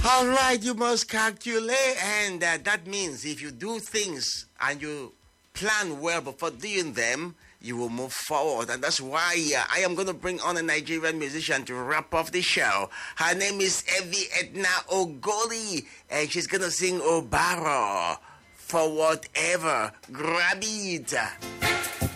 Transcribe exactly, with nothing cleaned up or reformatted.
All right, you must calculate, and uh, that means if you do things and you plan well before doing them, you will move forward. And that's why uh, I am going to bring on a Nigerian musician to wrap up the show. Her name is Evie Edna Ogoli, and she's going to sing Obaro for whatever. Grab it.